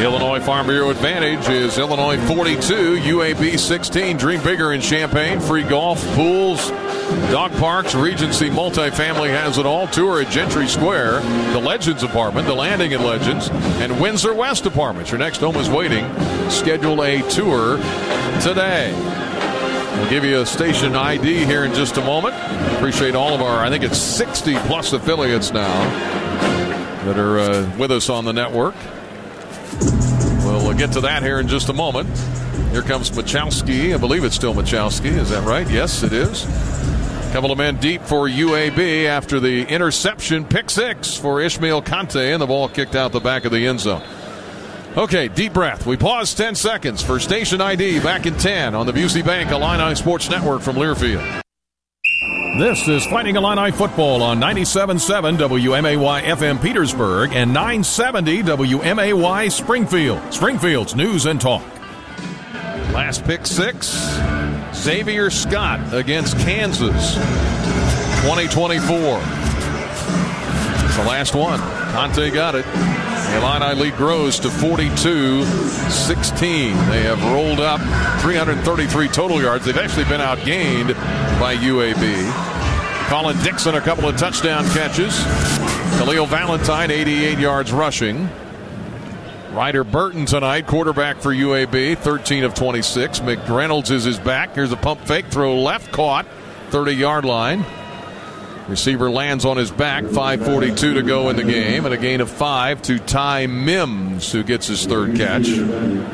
Illinois Farm Bureau Advantage is Illinois 42, UAB 16. Dream bigger in Champaign. Free golf, pools, dog parks, Regency Multifamily has it all. Tour at Gentry Square, the Legends Apartment, the Landing at Legends, and Windsor West Apartments. Your next home is waiting. Schedule a tour today. We'll give you a station ID here in just a moment. Appreciate all of our, I think it's 60 plus affiliates now that are with us on the network. We'll get to that here in just a moment. Here comes Machowski. I believe it's still Machowski. Is that right? Yes, it is. A couple of men deep for UAB after the interception. Pick six for Ishmael Kante, and the ball kicked out the back of the end zone. Okay, deep breath. We pause 10 seconds for station ID. Back in 10 on the Busey Bank Illini Sports Network from Learfield. This is Fighting Illini football on 97.7 WMAY FM Petersburg and 970 WMAY Springfield. Springfield's news and talk. Last pick six, Xavier Scott against Kansas, 2024. It's the last one. Conte got it. The Illini lead grows to 42-16. They have rolled up 333 total yards. They've actually been outgained by UAB. Colin Dixon, a couple of touchdown catches. Khalil Valentine, 88 yards rushing. Ryder Burton tonight, quarterback for UAB, 13 of 26. McReynolds is his back. Here's a pump fake, throw left, caught, 30-yard line. Receiver lands on his back, 5:42 to go in the game, and a gain of 5 to Ty Mims, who gets his third catch. Second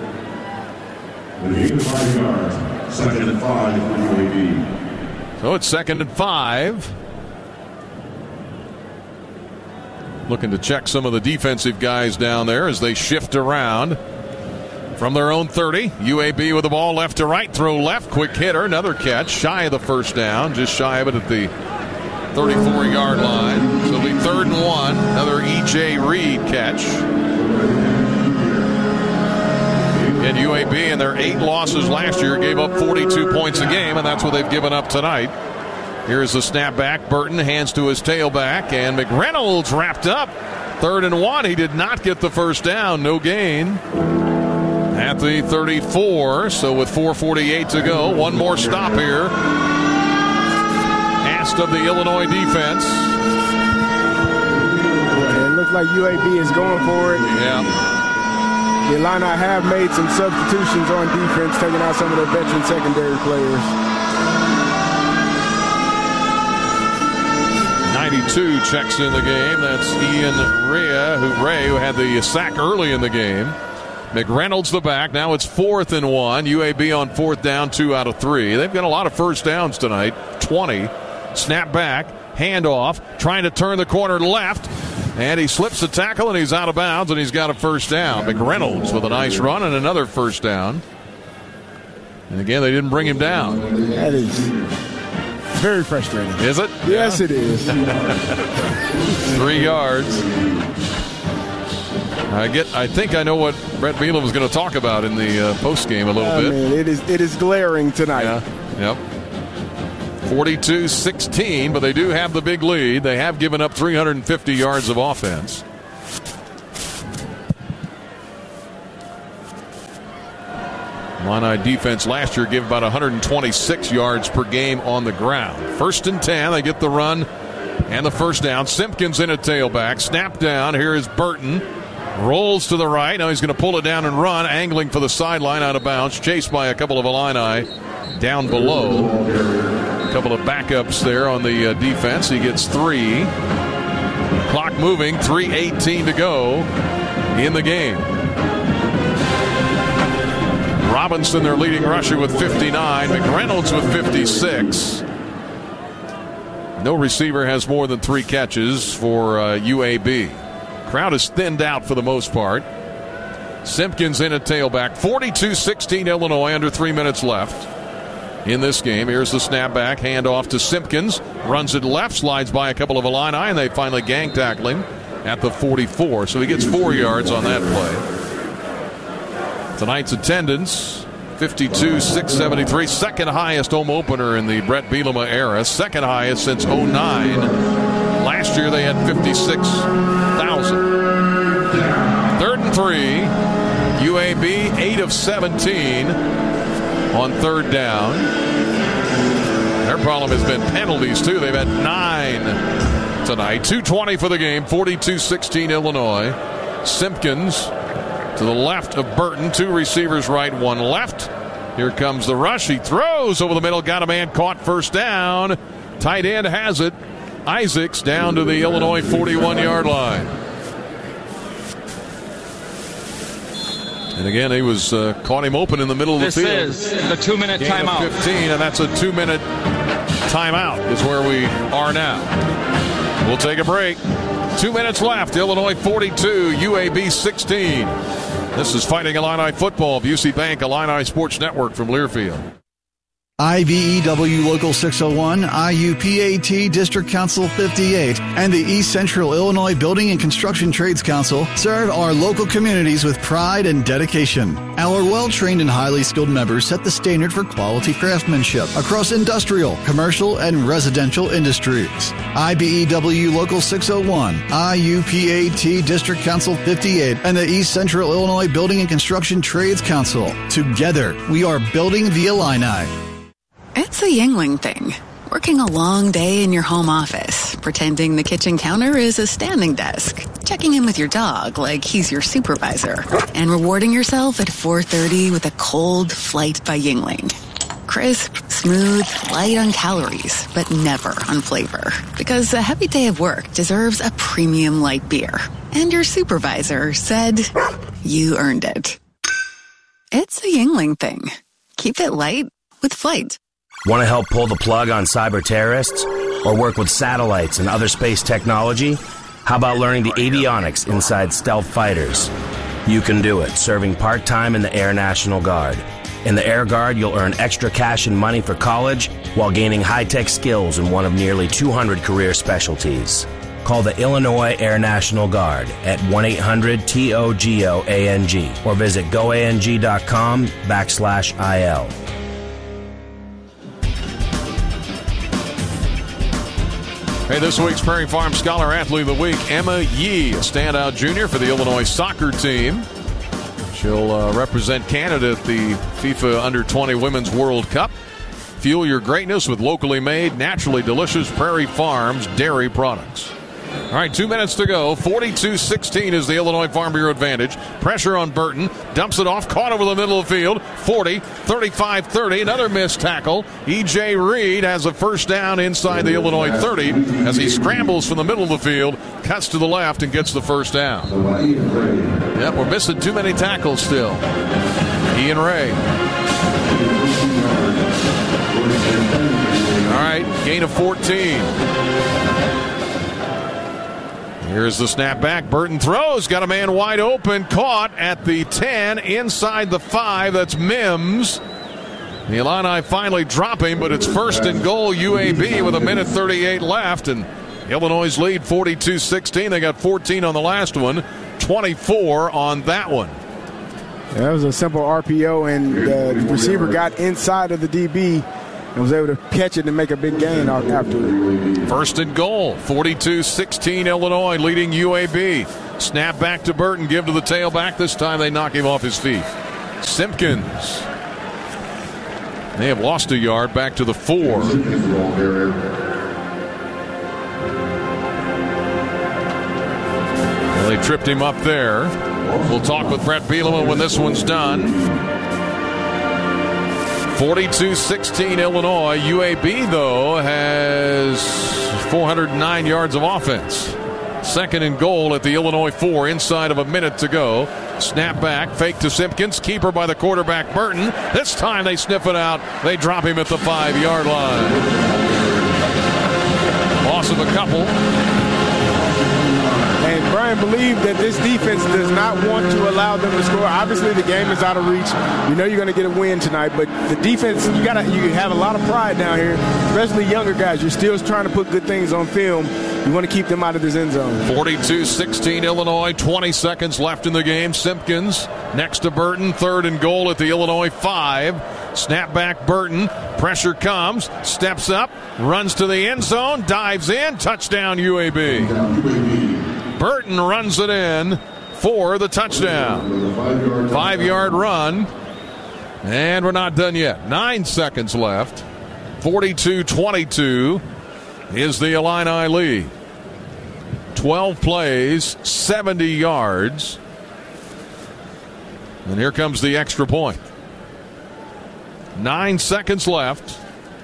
and 5 for UAB. So it's 2nd and 5. Looking to check some of the defensive guys down there as they shift around from their own 30. UAB with the ball left to right, throw left, quick hitter, another catch, shy of the first down, just shy of it at the 34-yard line. So it'll be 3rd and 1. Another E.J. Reed catch. And UAB in their 8 losses last year gave up 42 points a game, and that's what they've given up tonight. Here's the snap back. Burton hands to his tailback, and McReynolds wrapped up. 3rd and 1. He did not get the first down. No gain at the 34. So with 4:48 to go, one more stop here. Of the Illinois defense. It looks like UAB is going for it. Yeah. The Illini have made some substitutions on defense, taking out some of their veteran secondary players. 92 checks in the game. That's Ian Ray, who had the sack early in the game. McReynolds the back. Now it's 4th and 1. UAB on 4th down, 2 out of 3. They've got a lot of first downs tonight. 20. Snap back, handoff, trying to turn the corner left, and he slips the tackle, and he's out of bounds, and he's got a first down. McReynolds with a nice run and another first down. And again, they didn't bring him down. That is very frustrating. Is it? Yes, it is. 3 yards. I think I know what Brett Bielema was going to talk about in the post game a little bit. Man, it is glaring tonight. Yeah. Yep. 42-16, but they do have the big lead. They have given up 350 yards of offense. Illini defense last year gave about 126 yards per game on the ground. 1st and 10, they get the run and the first down. Simpkins in a tailback. Snap down. Here is Burton. Rolls to the right. Now he's going to pull it down and run, angling for the sideline out of bounds. Chased by a couple of Illini down below. A couple of backups there on the defense. He gets 3. Clock moving. 3:18 to go in the game. Robinson, their leading rusher, with 59. McReynolds with 56. No receiver has more than 3 catches for UAB. Crowd is thinned out for the most part. Simpkins in a tailback. 42-16 Illinois, under 3 minutes left in this game. Here's the snapback, handoff to Simpkins. Runs it left, slides by a couple of Illini, and they finally gang tackle him at the 44. So he gets 4 yards on that play. Tonight's attendance, 52,673. Second highest home opener in the Brett Bielema era. Second highest since 2009. Last year they had 56,000. 3rd and 3. UAB 8 of 17 on third down. Their problem has been penalties, too. They've had 9 tonight. 2:20 for the game, 42-16 Illinois. Simpkins to the left of Burton. 2 receivers right, 1 left. Here comes the rush. He throws over the middle. Got a man caught. First down. Tight end has it. Isaacs down to the Illinois 41-yard line. And again, he was caught him open in the middle of the field. This is the 2-minute timeout. 15, and that's a 2-minute timeout is where we are now. We'll take a break. 2 minutes left. Illinois 42, UAB 16. This is Fighting Illini football of UC Bank, Illini Sports Network from Learfield. IBEW Local 601, IUPAT District Council 58, and the East Central Illinois Building and Construction Trades Council serve our local communities with pride and dedication. Our well-trained and highly skilled members set the standard for quality craftsmanship across industrial, commercial, and residential industries. IBEW Local 601, IUPAT District Council 58, and the East Central Illinois Building and Construction Trades Council. Together, we are building the Illini. It's a Yingling thing. Working a long day in your home office, pretending the kitchen counter is a standing desk, checking in with your dog like he's your supervisor, and rewarding yourself at 4:30 with a cold Flight by Yingling. Crisp, smooth, light on calories, but never on flavor. Because a heavy day of work deserves a premium light beer. And your supervisor said you earned it. It's a Yingling thing. Keep it light with Flight. Want to help pull the plug on cyber terrorists? Or work with satellites and other space technology? How about learning the avionics inside stealth fighters? You can do it, serving part-time in the Air National Guard. In the Air Guard, you'll earn extra cash and money for college while gaining high-tech skills in one of nearly 200 career specialties. Call the Illinois Air National Guard at 1-800-TOGOANG or visit goang.com/IL. Hey, this week's Prairie Farm Scholar Athlete of the Week, Emma Yee, a standout junior for the Illinois soccer team. She'll represent Canada at the FIFA Under-20 Women's World Cup. Fuel your greatness with locally made, naturally delicious Prairie Farms dairy products. All right, 2 minutes to go. 42-16 is the Illinois Farm Bureau advantage. Pressure on Burton. Dumps it off. Caught over the middle of the field. 40, 35-30. Another missed tackle. E.J. Reed has a first down inside the Illinois 30 as he scrambles from the middle of the field, cuts to the left, and gets the first down. Yep, we're missing too many tackles still. Ian Ray. All right, gain of 14. Here's the snap back. Burton throws. Got a man wide open. Caught at the 10. Inside the 5. That's Mims. The Illini finally drop him, but it's first and goal UAB with 1:38 left. And Illinois' lead 42-16. They got 14 on the last one. 24 on that one. Yeah, that was a simple RPO, and the receiver got inside of the DB and was able to catch it and make a big gain after it. First and goal, 42-16 Illinois leading UAB. Snap back to Burton, give to the tailback. This time they knock him off his feet. Simpkins. They have lost a yard back to the 4. Well, they tripped him up there. We'll talk with Brett Bielema when this one's done. 42-16 Illinois. UAB, though, has 409 yards of offense. Second and goal at the Illinois 4, inside of a minute to go. Snap back, fake to Simpkins, keeper by the quarterback Burton. This time they sniff it out. They drop him at the 5-yard line. Loss of a couple. And Brian believed that this defense does not want to allow them to score. Obviously, the game is out of reach. You know you're going to get a win tonight, but the defense, you have a lot of pride down here, especially younger guys. You're still trying to put good things on film. You want to keep them out of this end zone. 42-16 Illinois, 20 seconds left in the game. Simpkins next to Burton, third and goal at the Illinois 5. Snap back Burton, pressure comes, steps up, runs to the end zone, dives in, touchdown UAB. Burton runs it in, for the touchdown. 5-yard run. And we're not done yet. 9 seconds left. 42-22 is the Illini lead. 12 plays, 70 yards. And here comes the extra point. 9 seconds left.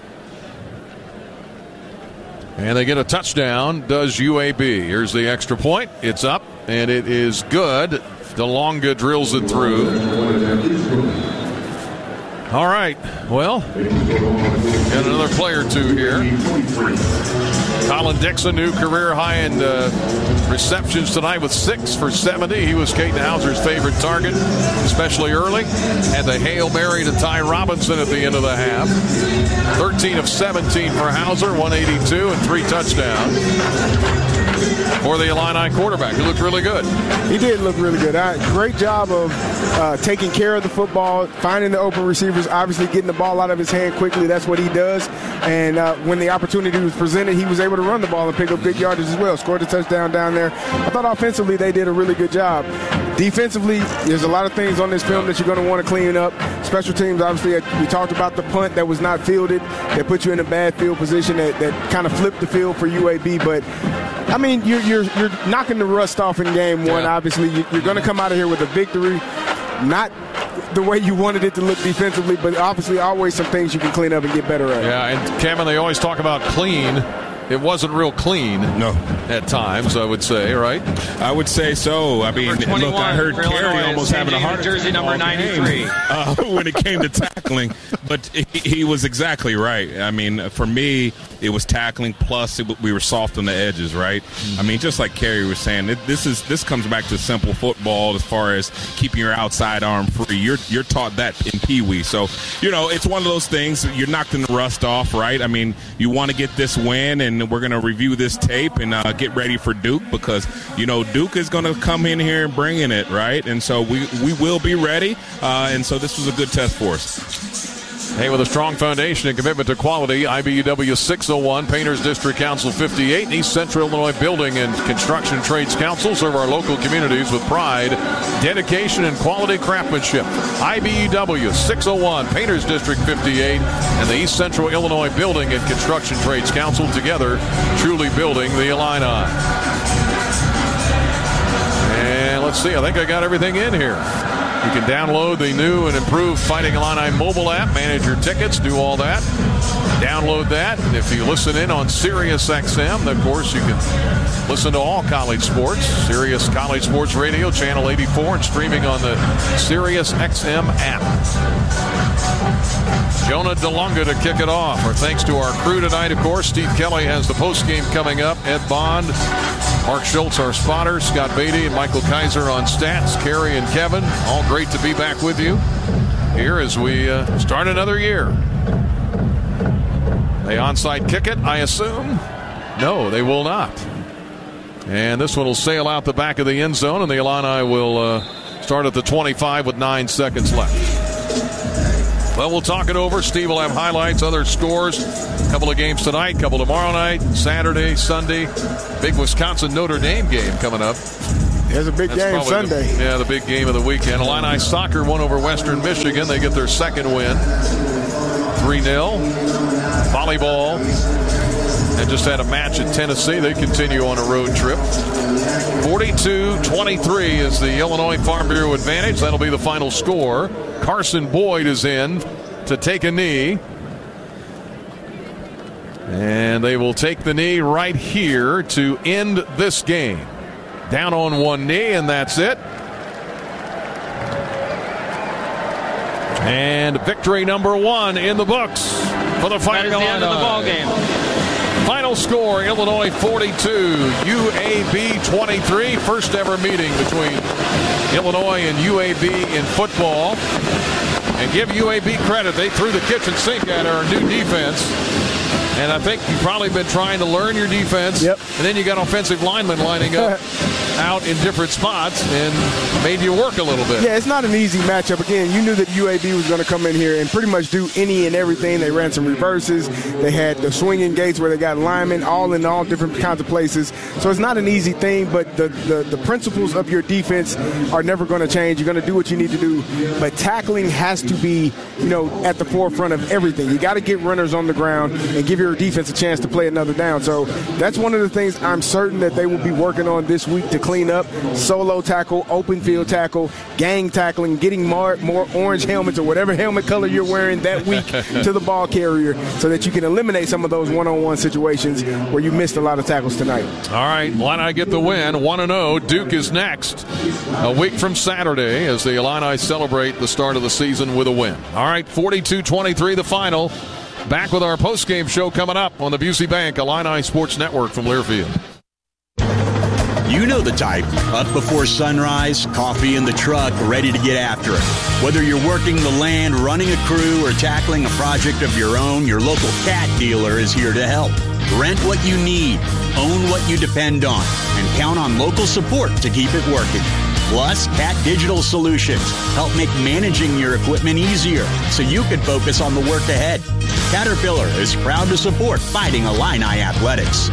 And they get a touchdown, does UAB. Here's the extra point. It's up, and it is good. DeLonga drills it through. All right, well, got another player or two here. Colin Dixon, new career high in receptions tonight with 6 for 70. He was Caden Hauser's favorite target, especially early. Had the Hail Mary to Ty Robinson at the end of the half. 13 of 17 for Hauser, 182 and 3 touchdowns for the Illini quarterback. He looked really good. He did look really good. Great job of taking care of the football, finding the open receivers, obviously getting the ball out of his hand quickly. That's what he does. And when the opportunity was presented, he was able to run the ball and pick up big yardage as well. Scored a touchdown down there. I thought offensively they did a really good job. Defensively, there's a lot of things on this film that you're going to want to clean up. Special teams, obviously, we talked about the punt that was not fielded. That put you in a bad field position that kind of flipped the field for UAB. But I mean, you're knocking the rust off in game one. Yeah. Obviously, you're going to come out of here with a victory. Not the way you wanted it to look defensively, but obviously always some things you can clean up and get better at. Yeah, and Kevin, they always talk about clean. It wasn't real clean. No. At times, I would say, right? I would say so. I mean, look, I heard Carey almost having a heart attack. Jersey number 93. When it came to tackling. But he was exactly right. I mean, for me, it was tackling plus we were soft on the edges, right? I mean, just like Carey was saying, this comes back to simple football as far as keeping your outside arm free. You're taught that in Pee Wee. So, it's one of those things. You're knocking the rust off, right? I mean, you want to get this win, and we're going to review this tape and get ready for Duke because, Duke is going to come in here and bring in it, right? And so we will be ready. And so this was a good test for us. Hey, with a strong foundation and commitment to quality, IBEW 601, Painters District Council 58, East Central Illinois Building and Construction Trades Council serve our local communities with pride, dedication, and quality craftsmanship. IBEW 601, Painters District 58, and the East Central Illinois Building and Construction Trades Council together truly building the Illini. And let's see, I think I got everything in here. You can download the new and improved Fighting Illini mobile app, manage your tickets, do all that. Download that. And if you listen in on Sirius XM, of course, you can listen to all college sports. Sirius College Sports Radio, Channel 84, and streaming on the Sirius XM app. Jonah DeLonga to kick it off. Our thanks to our crew tonight, of course. Steve Kelly has the postgame coming up. Ed Bond, Mark Schultz, our spotter, Scott Beatty, and Michael Kaiser on stats. Carey and Kevin, all great to be back with you here as we start another year. They onside kick it, I assume? No, they will not. And this one will sail out the back of the end zone, and the Illini will start at the 25 with 9 seconds left. Well, we'll talk it over. Steve will have highlights, other scores. A couple of games tonight, a couple tomorrow night, Saturday, Sunday. Big Wisconsin-Notre Dame game coming up. There's a big game Sunday. The big game of the weekend. Illini soccer won over Western Michigan. They get their second win. 3-0. Volleyball. And just had a match at Tennessee. They continue on a road trip. 42-23 is the Illinois Farm Bureau advantage. That'll be the final score. Carson Boyd is in to take a knee. And they will take the knee right here to end this game. Down on one knee, and that's it. And victory number 1 in the books for the Fighting Illini. That is the end of the ball game. Final score, Illinois 42, UAB 23. First ever meeting between Illinois and UAB in football. And give UAB credit, they threw the kitchen sink at our new defense. And I think you've probably been trying to learn your defense. Yep. And then you got offensive linemen lining up. out in different spots and made you work a little bit. Yeah, it's not an easy matchup. Again, you knew that UAB was going to come in here and pretty much do any and everything. They ran some reverses. They had the swinging gates where they got linemen all in all different kinds of places. So it's not an easy thing, but the principles of your defense are never going to change. You're going to do what you need to do. But tackling has to be, at the forefront of everything. You got to get runners on the ground and give your defense a chance to play another down. So that's one of the things I'm certain that they will be working on this week to clean up. Solo tackle, open field tackle, gang tackling, getting more orange helmets or whatever helmet color you're wearing that week to the ball carrier so that you can eliminate some of those one-on-one situations where you missed a lot of tackles tonight. All right, Illini get the win, 1-0. Duke is next a week from Saturday as the Illini celebrate the start of the season with a win. All right, 42-23 the final. Back with our postgame show coming up on the Busey Bank Illini Sports Network from Learfield. You know the type. Up before sunrise, coffee in the truck, ready to get after it. Whether you're working the land, running a crew, or tackling a project of your own, your local Cat dealer is here to help. Rent what you need, own what you depend on, and count on local support to keep it working. Plus, Cat Digital Solutions help make managing your equipment easier so you can focus on the work ahead. Caterpillar is proud to support Fighting Illini Athletics.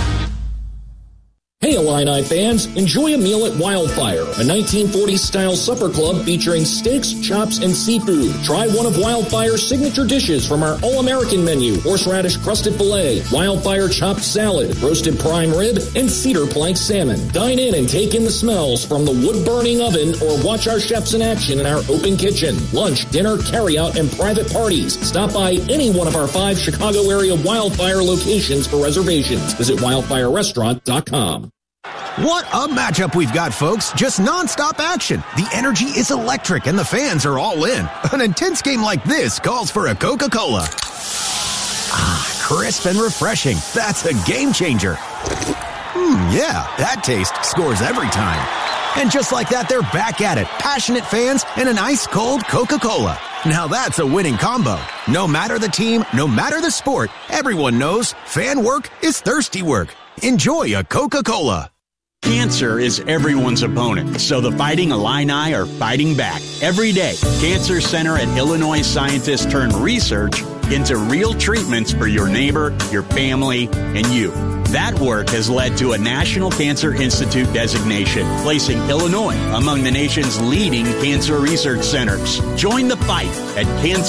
Hey Illini fans, enjoy a meal at Wildfire, a 1940s-style supper club featuring steaks, chops, and seafood. Try one of Wildfire's signature dishes from our all-American menu: horseradish crusted filet, Wildfire chopped salad, roasted prime rib, and cedar plank salmon. Dine in and take in the smells from the wood-burning oven or watch our chefs in action in our open kitchen. Lunch, dinner, carry-out, and private parties. Stop by any one of our 5 Chicago area Wildfire locations for reservations. Visit wildfirerestaurant.com. What a matchup we've got, folks. Just nonstop action. The energy is electric and the fans are all in. An intense game like this calls for a Coca-Cola. Ah, crisp and refreshing. That's a game changer. Yeah, that taste scores every time. And just like that, they're back at it. Passionate fans and an ice-cold Coca-Cola. Now that's a winning combo. No matter the team, no matter the sport, everyone knows fan work is thirsty work. Enjoy a Coca-Cola. Cancer is everyone's opponent, so the Fighting Illini are fighting back. Every day, Cancer Center and Illinois scientists turn research into real treatments for your neighbor, your family, and you. That work has led to a National Cancer Institute designation, placing Illinois among the nation's leading cancer research centers. Join the fight at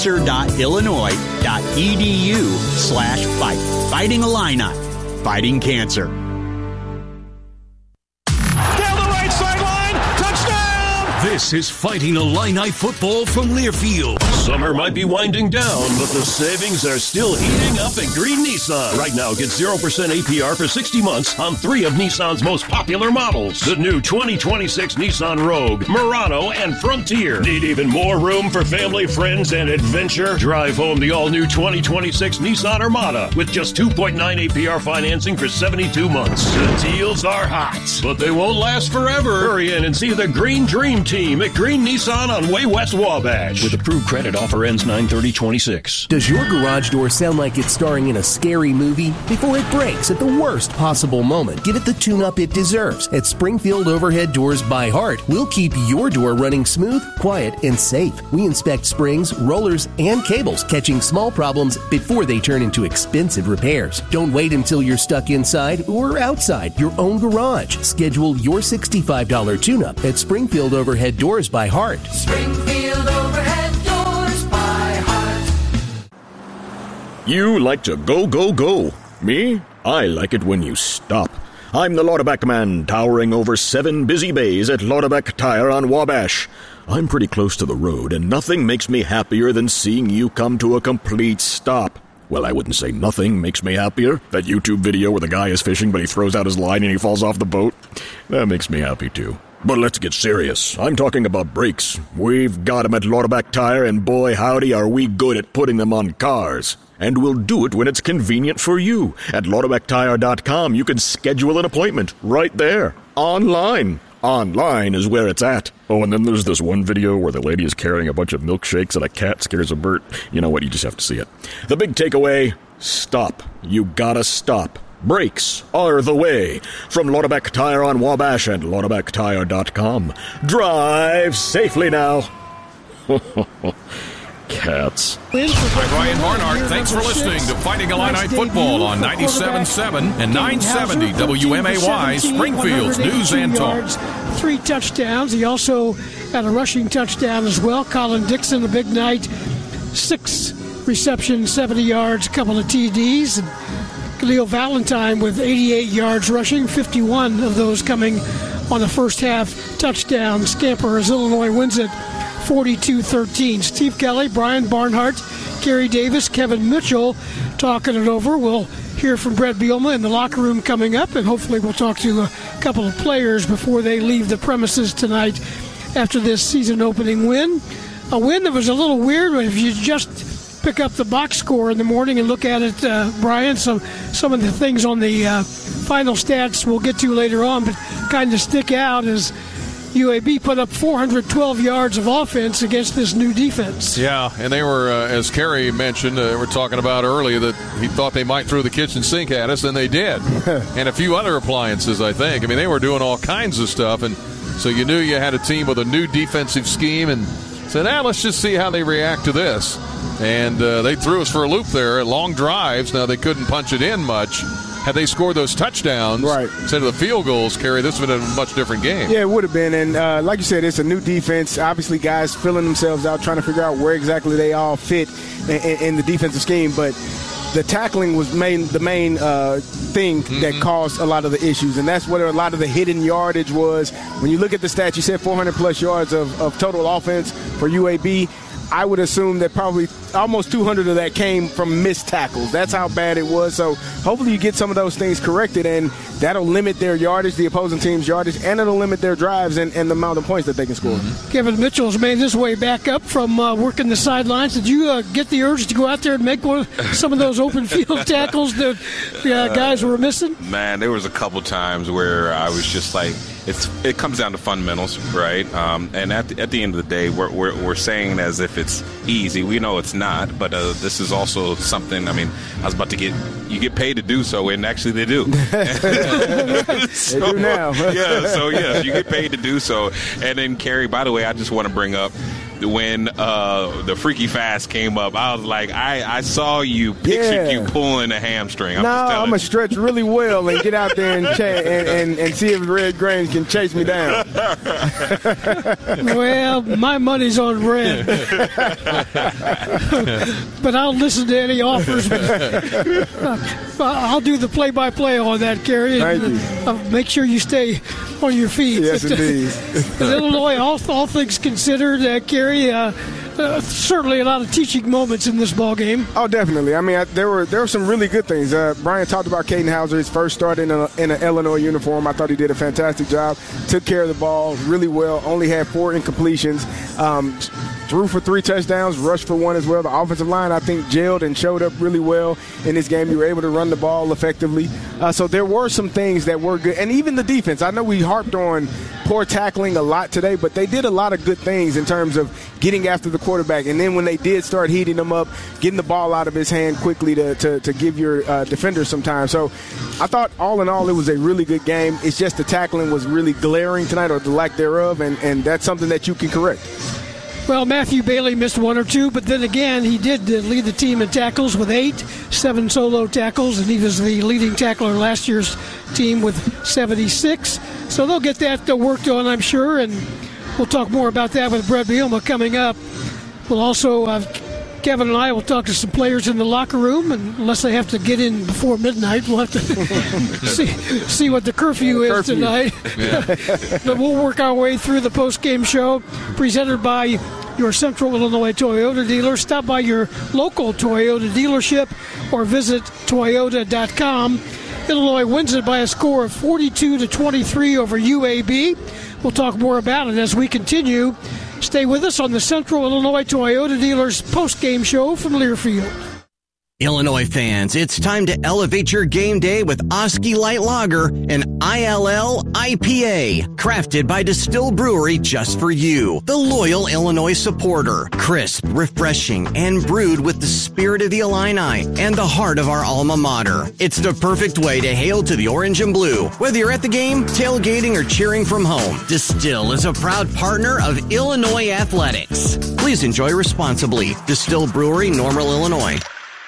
cancer.illinois.edu/fight. Fighting Illini. Fighting cancer. This is Fighting Illini football from Learfield. Summer might be winding down, but the savings are still heating up at Green Nissan. Right now, get 0% APR for 60 months on 3 of Nissan's most popular models. The new 2026 Nissan Rogue, Murano, and Frontier. Need even more room for family, friends, and adventure? Drive home the all-new 2026 Nissan Armada with just 2.9 APR financing for 72 months. The deals are hot, but they won't last forever. Hurry in and see the Green Dream Team at Green Nissan on Way West Wabash. With approved credit, offer ends 9/30/26. Does your garage door sound like it's starring in a scary movie? Before it breaks at the worst possible moment, give it the tune-up it deserves. At Springfield Overhead Doors by Heart, we'll keep your door running smooth, quiet, and safe. We inspect springs, rollers, and cables, catching small problems before they turn into expensive repairs. Don't wait until you're stuck inside or outside your own garage. Schedule your $65 tune-up at Springfield Overhead Doors by Heart. Springfield Overhead Doors by Heart. You like to go, go, go. Me? I like it when you stop. I'm the Lauterback Man, towering over 7 busy bays at Lauterback Tire on Wabash. I'm pretty close to the road, and nothing makes me happier than seeing you come to a complete stop. Well, I wouldn't say nothing makes me happier. That YouTube video where the guy is fishing, but he throws out his line and he falls off the boat. That makes me happy, too. But let's get serious. I'm talking about brakes. We've got them at Lauterback Tire, and boy, howdy, are we good at putting them on cars. And we'll do it when it's convenient for you. At LauterbackTire.com, you can schedule an appointment right there, online. Online is where it's at. Oh, and then there's this one video where the lady is carrying a bunch of milkshakes and a cat scares a bird. You know what? You just have to see it. The big takeaway, stop. You gotta stop. Brakes are the way. From Lauderbeck Tire on Wabash and LauderbeckTire.com. Drive safely now. Cats. I'm Ryan Barnhart. Thanks for listening to Fighting Illini Football on 97.7 and 970 WMAY, Springfield's News and Talk. 3 touchdowns. He also had a rushing touchdown as well. Colin Dixon, a big night. 6 receptions, 70 yards, a couple of TDs. And Khalil Valentine with 88 yards rushing, 51 of those coming on the first half touchdown. Scamper as Illinois wins it 42-13. Steve Kelly, Brian Barnhart, Kerry Davis, Kevin Mitchell talking it over. We'll hear from Brett Bielema in the locker room coming up, and hopefully we'll talk to a couple of players before they leave the premises tonight after this season opening win. A win that was a little weird if you just pick up the box score in the morning and look at it, Brian. Some of the things on the final stats we'll get to later on, but kind of stick out as UAB put up 412 yards of offense against this new defense. Yeah, and they were, as Kerry mentioned, we're talking about earlier that he thought they might throw the kitchen sink at us, and they did. And a few other appliances, I think. I mean, they were doing all kinds of stuff, and so you knew you had a team with a new defensive scheme and said, let's just see how they react to this. And they threw us for a loop there at long drives. Now, they couldn't punch it in much. Had they scored those touchdowns instead of the field goals, Kerry, this would have been a much different game. Yeah, it would have been. And like you said, it's a new defense. Obviously, guys filling themselves out, trying to figure out where exactly they all fit in the defensive scheme. But the tackling was the main thing that caused a lot of the issues. And that's what a lot of the hidden yardage was. When you look at the stats, you said 400-plus yards of total offense for UAB. I would assume that probably almost 200 of that came from missed tackles. That's how bad it was. So hopefully you get some of those things corrected, and that'll limit their yardage, the opposing team's yardage, and it'll limit their drives and the amount of points that they can score. Kevin Mitchell's made his way back up from working the sidelines. Did you get the urge to go out there and make some of those open field tackles that guys were missing? Man, there was a couple times where I was just like, it comes down to fundamentals, right? And at the end of the day, we're saying as if it's easy. We know it's not, but this is also something. I mean, I was about to you get paid to do so, and actually they do. They do now. Yes, you get paid to do so. And then, Kerry, by the way, I just want to bring up when the Freaky Fast came up, I was like, I saw you, pictured you pulling a hamstring. I'm going to stretch really well and get out there and see if Red Grange can chase me down. Well, my money's on Red. But I'll listen to any offers. I'll do the play-by-play on that, Kerry. Thank you. Make sure you stay on your feet. Yes, indeed. Illinois, all things considered, Kerry, certainly a lot of teaching moments in this ball game. Oh, definitely. I mean, there were some really good things. Brian talked about Caden Hauser, his first start in an Illinois uniform. I thought he did a fantastic job. Took care of the ball really well. Only had 4 incompletions. Threw for 3 touchdowns, rushed for 1 as well. The offensive line, I think, gelled and showed up really well in this game. You were able to run the ball effectively. So there were some things that were good. And even the defense. I know we harped on poor tackling a lot today, but they did a lot of good things in terms of getting after the quarterback. And then when they did start heating him up, getting the ball out of his hand quickly to give your defenders some time. So I thought all in all it was a really good game. It's just the tackling was really glaring tonight, or the lack thereof, and that's something that you can correct. Well, Matthew Bailey missed 1 or 2, but then again, he did lead the team in tackles with 8, 7 solo tackles, and he was the leading tackler last year's team with 76. So they'll get that worked on, I'm sure, and we'll talk more about that with Brett Bielema coming up. We'll also, Kevin and I will talk to some players in the locker room, and unless they have to get in before midnight, we'll have to see what the curfew is tonight. Yeah. But we'll work our way through the post-game show presented by your Central Illinois Toyota dealer. Stop by your local Toyota dealership or visit Toyota.com. Illinois wins it by a score of 42-23 over UAB. We'll talk more about it as we continue. Stay with us on the Central Illinois Toyota Dealers post-game show from Learfield. Illinois fans, it's time to elevate your game day with Oski Light Lager, an ILL IPA, crafted by Distill Brewery just for you, the loyal Illinois supporter. Crisp, refreshing, and brewed with the spirit of the Illini and the heart of our alma mater. It's the perfect way to hail to the orange and blue. Whether you're at the game, tailgating, or cheering from home, Distill is a proud partner of Illinois Athletics. Please enjoy responsibly. Distill Brewery, Normal, Illinois.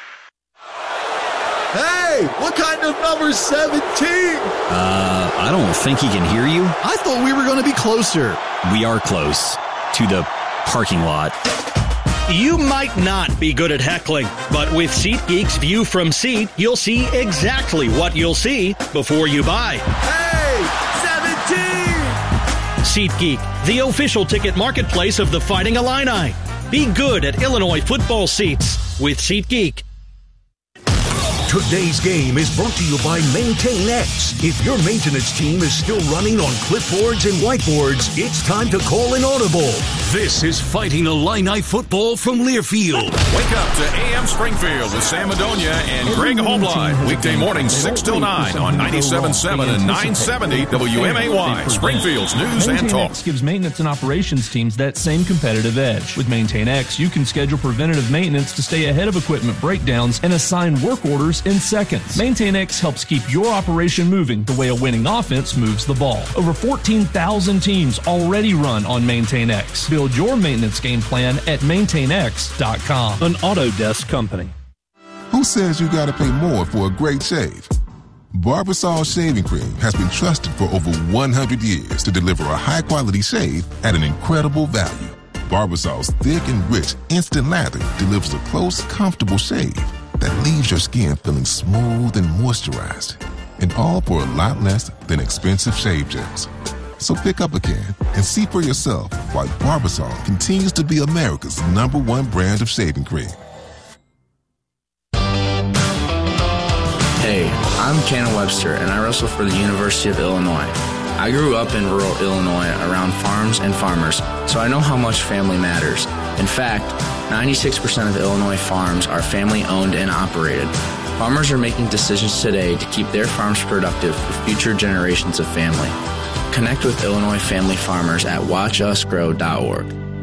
Hey, what kind of number 17? I don't think he can hear you. I thought we were going to be closer. We are close to the parking lot. You might not be good at heckling, but with SeatGeek's View from Seat, you'll see exactly what you'll see before you buy. Hey, 17! SeatGeek, the official ticket marketplace of the Fighting Illini. Be good at Illinois football seats with SeatGeek. Today's game is brought to you by MaintainX. If your maintenance team is still running on clipboards and whiteboards, it's time to call an audible. This is Fighting Illini football from Learfield. Wake up to AM Springfield with Sam Madonia and Greg Holbline. Weekday mornings 6 till 9 on 97.7 and 970 WMAY. Springfield's News and Talk. MaintainX gives maintenance and operations teams that same competitive edge. With MaintainX, you can schedule preventative maintenance to stay ahead of equipment breakdowns and assign work orders in seconds. MaintainX helps keep your operation moving the way a winning offense moves the ball. Over 14,000 teams already run on MaintainX. Build your maintenance game plan at MaintainX.com. An Autodesk company. Who says you gotta pay more for a great shave? Barbasol Shaving Cream has been trusted for over 100 years to deliver a high-quality shave at an incredible value. Barbasol's thick and rich instant lather delivers a close, comfortable shave that leaves your skin feeling smooth and moisturized, and all for a lot less than expensive shave gels. So pick up a can and see for yourself why Barbasol continues to be America's #1 brand of shaving cream. Hey, I'm Cannon Webster, and I wrestle for the University of Illinois. I grew up in rural Illinois around farms and farmers, so I know how much family matters. In fact, 96% of Illinois farms are family-owned and operated. Farmers are making decisions today to keep their farms productive for future generations of family. Connect with Illinois family farmers at watchusgrow.org.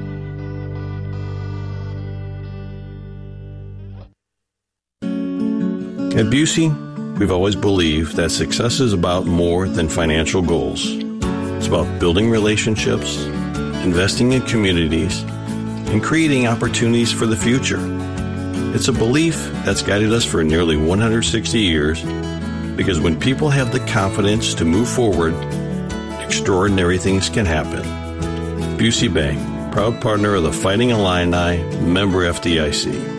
At Busey, we've always believed that success is about more than financial goals. It's about building relationships, investing in communities, and creating opportunities for the future. It's a belief that's guided us for nearly 160 years, because when people have the confidence to move forward, extraordinary things can happen. Busey Bank, proud partner of the Fighting Illini, member FDIC.